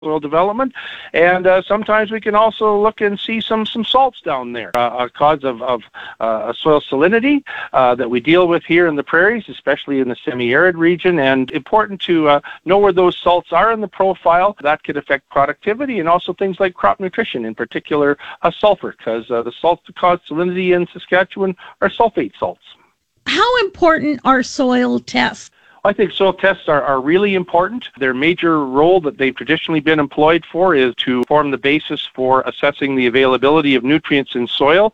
soil development. And sometimes we can also look and see some salts down there, a cause of soil salinity that we deal with here in the prairies, especially in the semi-arid region. And important to know where those salts are in the profile. That could affect productivity and also things like crop nutrition, in particular sulfur, because the salts that cause salinity in Saskatchewan are sulfate salts. How important are soil tests? I think soil tests are really important. Their major role that they've traditionally been employed for is to form the basis for assessing the availability of nutrients in soil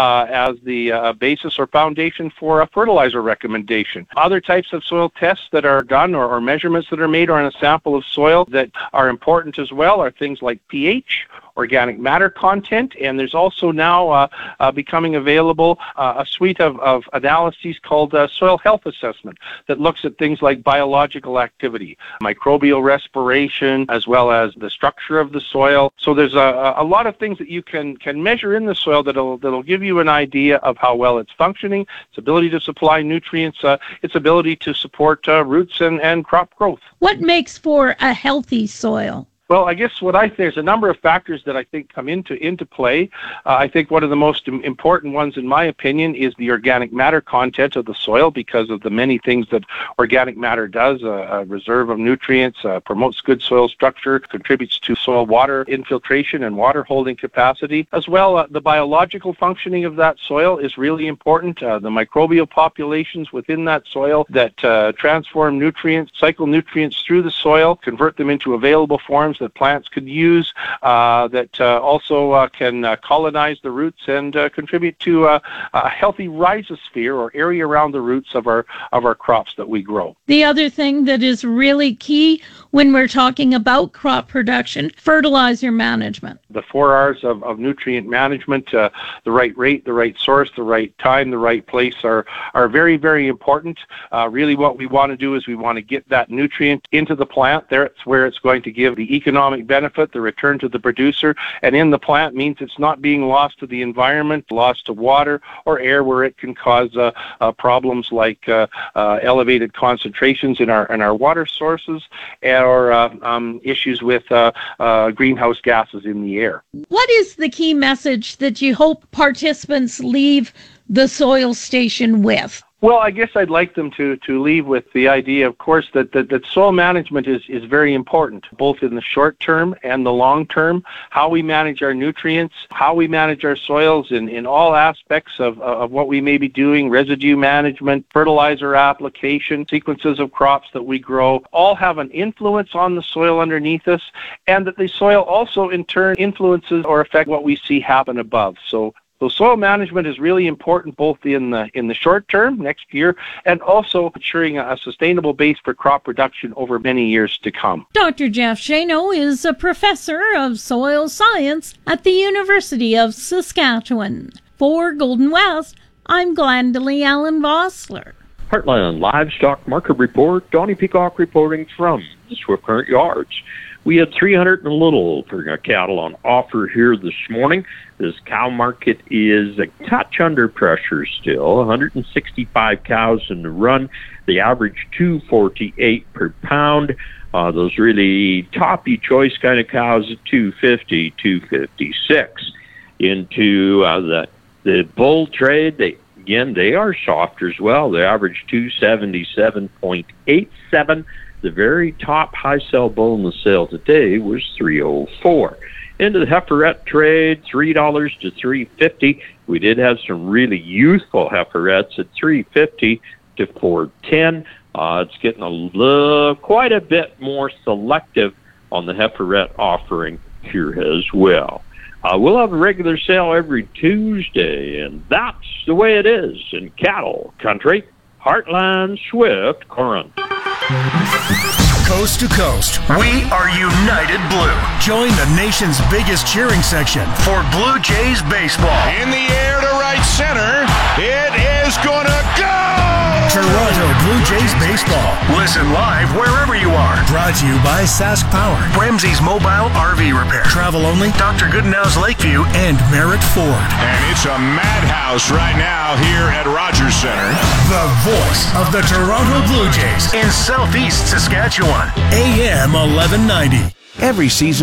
as the basis or foundation for a fertilizer recommendation. Other types of soil tests that are done or measurements that are made on a sample of soil that are important as well are things like pH, organic matter content, and there's also now becoming available a suite of analyses called soil health assessment that looks at things like biological activity, microbial respiration, as well as the structure of the soil. So there's a lot of things that you can measure in the soil that'll give you an idea of how well it's functioning, its ability to supply nutrients, its ability to support roots and crop growth. What makes for a healthy soil? Well, I guess there's a number of factors that I think come into play. I think one of the most important ones, in my opinion, is the organic matter content of the soil, because of the many things that organic matter does. A reserve of nutrients, promotes good soil structure, contributes to soil water infiltration and water holding capacity. As well, the biological functioning of that soil is really important. The microbial populations within that soil that transform nutrients, cycle nutrients through the soil, convert them into available forms that plants could use, that also can colonize the roots and contribute to a healthy rhizosphere or area around the roots of our crops that we grow. The other thing that is really key when we're talking about crop production, fertilizer management. The 4 R's of nutrient management, the right rate, the right source, the right time, the right place are very, very important. Really what we want to do is we want to get that nutrient into the plant. That's where it's going to give the economic benefit, the return to the producer, and in the plant means it's not being lost to the environment, lost to water or air, where it can cause problems like elevated concentrations in our water sources, or issues with greenhouse gases in the air. What is the key message that you hope participants leave the soil station with? Well, I guess I'd like them to leave with the idea, of course, that soil management is very important, both in the short term and the long term. How we manage our nutrients, how we manage our soils in all aspects of what we may be doing, residue management, fertilizer application, sequences of crops that we grow, all have an influence on the soil underneath us, and that the soil also in turn influences or affect what we see happen above. So soil management is really important, both in the short term, next year, and also ensuring a sustainable base for crop production over many years to come. Dr. Jeff Shano is a professor of soil science at the University of Saskatchewan. For Golden West, I'm Glendalee Allen Vossler. Heartland Livestock Market Report, Donnie Peacock reporting from the Swift Current Yards. We had 300 and a little for cattle on offer here this morning. This cow market is a touch under pressure still. 165 cows in the run. The average $2.48 per pound. Those really toppy choice kind of cows at $2.50, $2.56. Into the bull trade, they are softer as well. They average $277.87. The very top high sell bull in the sale today was $3.04. Into the heiferette trade, $3 to $3.50. We did have some really youthful heiferettes at $3.50 to $4.10. It's getting quite a bit more selective on the heiferette offering here as well. We'll have a regular sale every Tuesday, and that's the way it is in cattle country. Heartland Swift Current. Coast to coast, we are United Blue. Join the nation's biggest cheering section for Blue Jays baseball. In the air to right center, it is gonna go! Toronto Blue Jays baseball. Listen live wherever you are. Brought to you by Sask Power, Ramsey's Mobile RV Repair, Travel Only, Dr. Goodenow's Lakeview, and Merritt Ford. And it's a madhouse right now here at Rogers Center. The voice of the Toronto Blue Jays in Southeast Saskatchewan. AM 1190. Every season